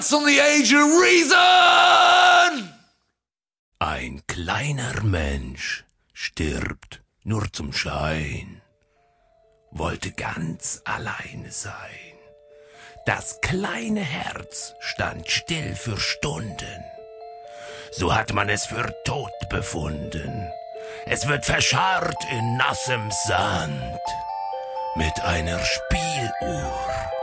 On the age of reason! Ein kleiner Mensch stirbt nur zum Schein, wollte ganz alleine sein. Das kleine Herz stand still für Stunden. So hat man es für tot befunden. Es wird verscharrt in nassem Sand mit einer Spieluhr